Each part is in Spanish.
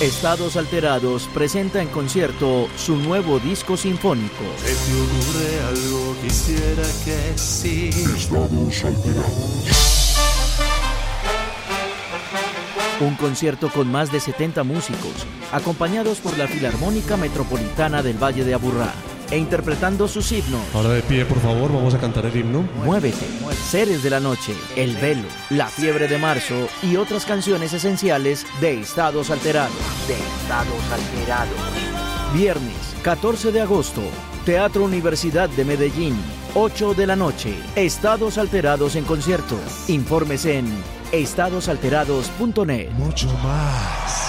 Estados Alterados presenta en concierto su nuevo disco sinfónico. ¿Se te ocurre algo? Quisiera que sí. Estados Alterados. Un concierto con más de 70 músicos, acompañados por la Filarmónica Metropolitana del Valle de Aburrá, e interpretando sus himnos. Ahora de pie, por favor, vamos a cantar el himno. Muévete, Seres de la Noche, El Velo, La Fiebre de Marzo y otras canciones esenciales de Estados Alterados. Viernes, 14 de agosto, Teatro Universidad de Medellín, 8 de la noche. Estados Alterados en concierto. Informes en estadosalterados.net. Mucho más.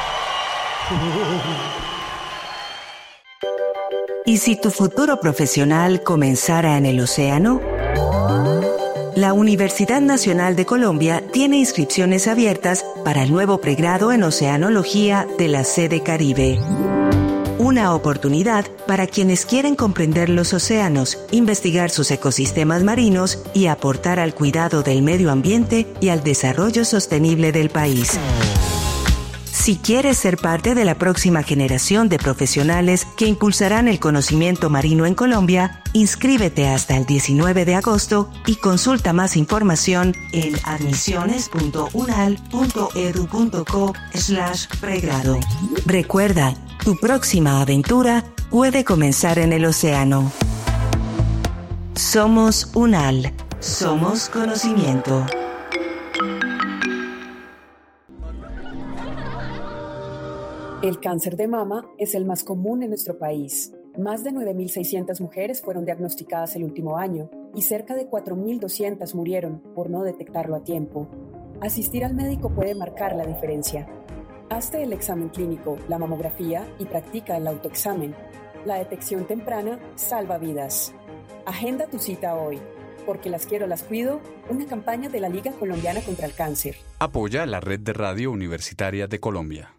¿Y si tu futuro profesional comenzara en el océano? La Universidad Nacional de Colombia tiene inscripciones abiertas para el nuevo pregrado en Oceanología de la sede Caribe. Una oportunidad para quienes quieren comprender los océanos, investigar sus ecosistemas marinos y aportar al cuidado del medio ambiente y al desarrollo sostenible del país. Si quieres ser parte de la próxima generación de profesionales que impulsarán el conocimiento marino en Colombia, inscríbete hasta el 19 de agosto y consulta más información en admisiones.unal.edu.co/pregrado. Recuerda, tu próxima aventura puede comenzar en el océano. Somos UNAL. Somos conocimiento. El cáncer de mama es el más común en nuestro país. Más de 9.600 mujeres fueron diagnosticadas el último año y cerca de 4.200 murieron por no detectarlo a tiempo. Asistir al médico puede marcar la diferencia. Hazte el examen clínico, la mamografía y practica el autoexamen. La detección temprana salva vidas. Agenda tu cita hoy. Porque las quiero, las cuido, una campaña de la Liga Colombiana contra el Cáncer. Apoya la Red de Radio Universitaria de Colombia.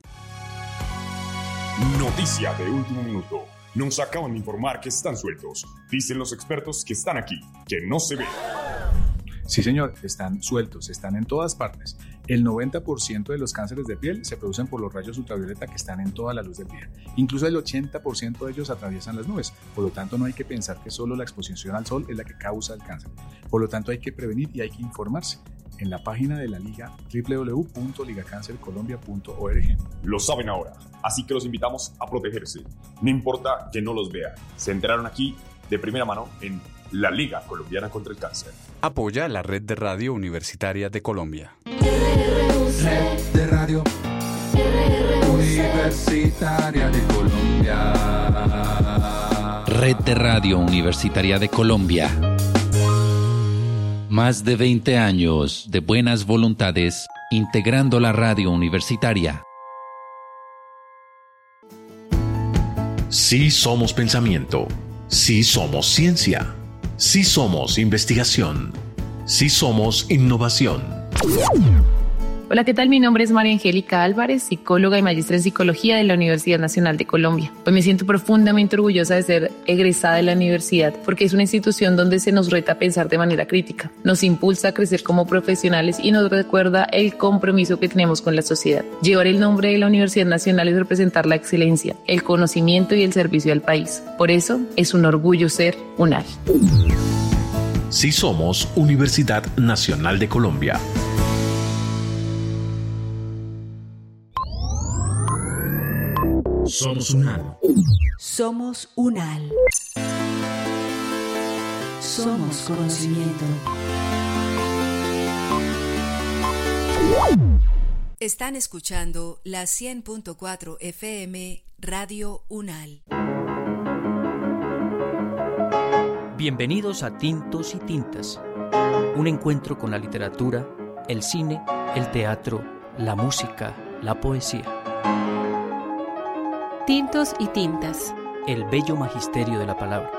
Noticia de último minuto. Nos acaban de informar que están sueltos. Dicen los expertos que están aquí, que no se ven. Sí, señor, están sueltos, están en todas partes. El 90% de los cánceres de piel se producen por los rayos ultravioleta que están en toda la luz del día. Incluso el 80% de ellos atraviesan las nubes. Por lo tanto, no hay que pensar que solo la exposición al sol es la que causa el cáncer. Por lo tanto, hay que prevenir y hay que informarse. En la página de la Liga, www.ligacancercolombia.org. Lo saben ahora, así que los invitamos a protegerse. No importa que no los vean. Se enteraron aquí de primera mano en la Liga Colombiana contra el Cáncer. Apoya la Red de Radio Universitaria de Colombia. Red de Radio Universitaria de Colombia. Red de Radio Universitaria de Colombia. Más de 20 años de buenas voluntades integrando la radio universitaria. Sí somos pensamiento. Sí somos ciencia. Sí somos investigación. Sí somos innovación. Hola, ¿qué tal? Mi nombre es María Angélica Álvarez, psicóloga y maestra en psicología de la Universidad Nacional de Colombia. Hoy me siento profundamente orgullosa de ser egresada de la universidad porque es una institución donde se nos reta a pensar de manera crítica, nos impulsa a crecer como profesionales y nos recuerda el compromiso que tenemos con la sociedad. Llevar el nombre de la Universidad Nacional es representar la excelencia, el conocimiento y el servicio al país. Por eso es un orgullo ser UNAL. Sí somos Universidad Nacional de Colombia. Somos UNAL. Somos UNAL. Somos conocimiento. Están escuchando la 100.4 FM Radio UNAL. Bienvenidos a Tintos y Tintas, un encuentro con la literatura, el cine, el teatro, la música, la poesía. Tintos y tintas. El bello magisterio de la palabra.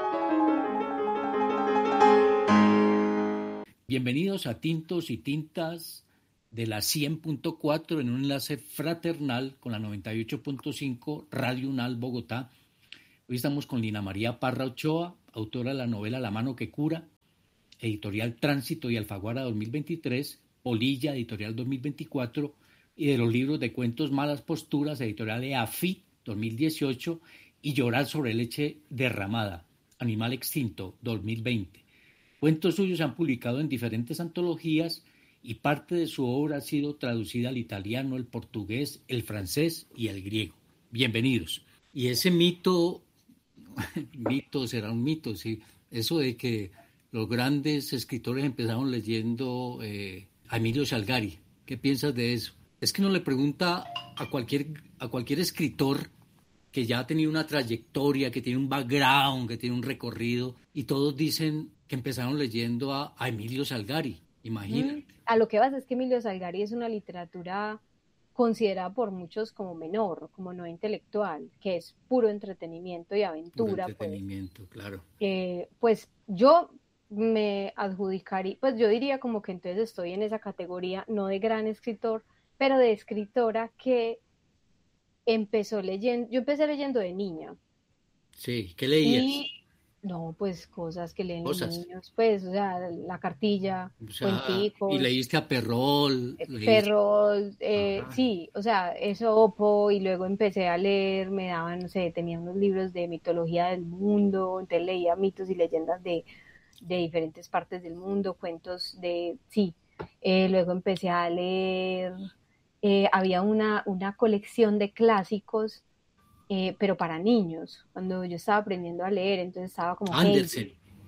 Bienvenidos a Tintos y Tintas de la 100.4 en un enlace fraternal con la 98.5 Radio UNAL Bogotá. Hoy estamos con Lina María Parra Ochoa, autora de la novela La mano que cura, editorial Tránsito y Alfaguara 2023, Polilla, editorial 2024, y de los libros de cuentos Malas Posturas, editorial EAFIT, 2018, y Llorar sobre leche derramada, Animal extinto, 2020. Cuentos suyos se han publicado en diferentes antologías y parte de su obra ha sido traducida al italiano, el portugués, el francés y el griego. Bienvenidos. Y ese mito será un mito, sí, eso de que los grandes escritores empezaron leyendo a Emilio Salgari. ¿Qué piensas de eso? Es que uno le pregunta a cualquier escritor que ya ha tenido una trayectoria, que tiene un background, que tiene un recorrido, y todos dicen que empezaron leyendo a Emilio Salgari. Imagínate. A lo que vas es que Emilio Salgari es una literatura considerada por muchos como menor, como no intelectual, que es puro entretenimiento y aventura. Puro entretenimiento, claro. Pues yo me adjudicaría, pues yo diría como que entonces estoy en esa categoría, no de gran escritor, pero de escritora que empezó leyendo, yo empecé leyendo de niña. Sí, ¿qué leías? No, pues cosas que leen los niños, pues, o sea, La Cartilla, cuenticos. Y leíste a Perrol. Sí, o sea, Esopo, y luego empecé a leer, me daban, no sé, tenía unos libros de mitología del mundo, entonces leía mitos y leyendas de diferentes partes del mundo, cuentos luego empecé a leer, había una colección de clásicos, pero para niños, cuando yo estaba aprendiendo a leer, entonces estaba como Andersen.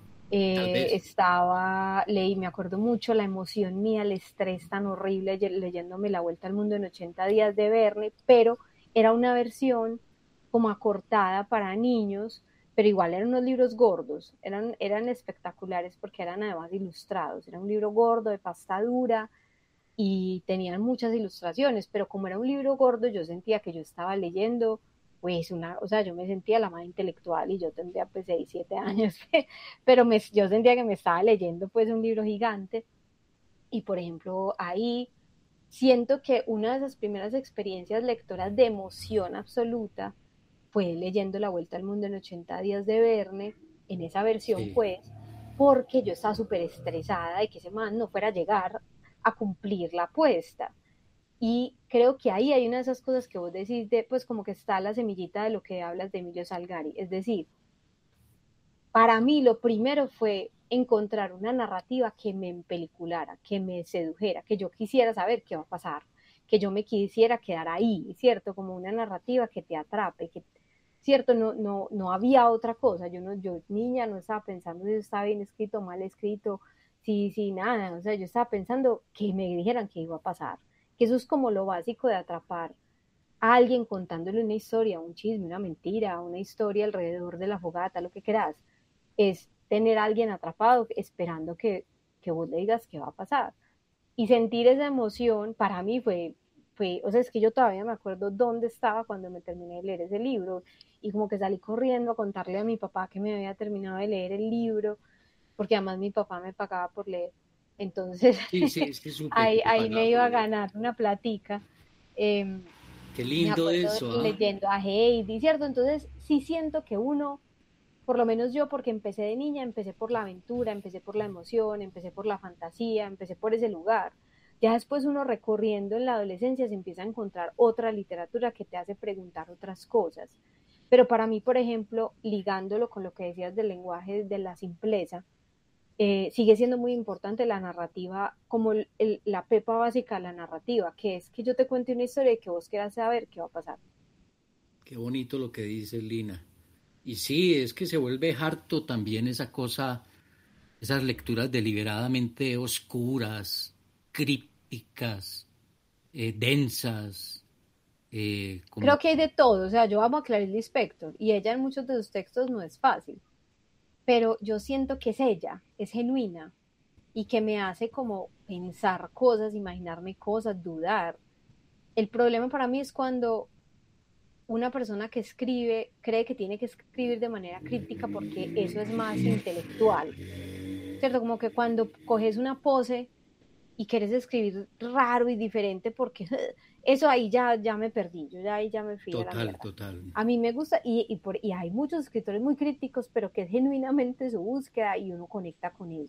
Leí, me acuerdo mucho, La emoción mía, el estrés tan horrible, leyéndome La vuelta al mundo en 80 días de Verne, pero era una versión como acortada para niños, pero igual eran unos libros gordos, eran espectaculares porque eran además ilustrados, era un libro gordo de pasta dura y tenían muchas ilustraciones, pero como era un libro gordo yo sentía que yo estaba leyendo pues o sea, yo me sentía la más intelectual y yo tendría pues 6, 7 años, pero yo sentía que me estaba leyendo pues un libro gigante y por ejemplo ahí siento que una de esas primeras experiencias lectoras de emoción absoluta fue leyendo La vuelta al mundo en 80 días de Verne, en esa versión pues, porque yo estaba súper estresada de que ese man no fuera a llegar a cumplir la apuesta. Y creo que ahí hay una de esas cosas que vos decís, pues como que está la semillita de lo que hablas de Emilio Salgari. Es decir, para mí lo primero fue encontrar una narrativa que me empeliculara, que me sedujera, que yo quisiera saber qué va a pasar, que yo me quisiera quedar ahí, ¿cierto? Como una narrativa que te atrape, ¿cierto? No había otra cosa. Yo niña no estaba pensando si estaba bien escrito, mal escrito, sí, nada. O sea, yo estaba pensando que me dijeran qué iba a pasar. Que eso es como lo básico de atrapar a alguien contándole una historia, un chisme, una mentira, una historia alrededor de la fogata, lo que quieras, es tener a alguien atrapado esperando que vos le digas qué va a pasar. Y sentir esa emoción para mí fue, o sea, es que yo todavía me acuerdo dónde estaba cuando me terminé de leer ese libro y como que salí corriendo a contarle a mi papá que me había terminado de leer el libro, porque además mi papá me pagaba por leer. Entonces, ahí me iba a ganar una platica. Qué lindo eso. Leyendo a Heidi, ¿cierto? Entonces, sí siento que uno, por lo menos yo, porque empecé de niña, empecé por la aventura, empecé por la emoción, empecé por la fantasía, empecé por ese lugar. Ya después uno recorriendo en la adolescencia se empieza a encontrar otra literatura que te hace preguntar otras cosas. Pero para mí, por ejemplo, ligándolo con lo que decías del lenguaje, de la simpleza, sigue siendo muy importante la narrativa, como la pepa básica de la narrativa, que es que yo te cuente una historia y que vos quieras saber qué va a pasar. Qué bonito lo que dices, Lina. Y sí, es que se vuelve harto también esa cosa, esas lecturas deliberadamente oscuras, crípticas, densas. Creo que hay de todo, o sea, yo amo a Clarice Lispector y ella en muchos de sus textos no es fácil, pero yo siento que es ella, es genuina y que me hace como pensar cosas, imaginarme cosas, dudar. El problema para mí es cuando una persona que escribe cree que tiene que escribir de manera crítica porque eso es más intelectual, ¿cierto? Como que cuando coges una pose y quieres escribir raro y diferente porque eso ahí ya me perdí, yo ahí ya me fui a la mierda. Total. A mí me gusta y hay muchos escritores muy críticos, pero que es genuinamente su búsqueda y uno conecta con ellos.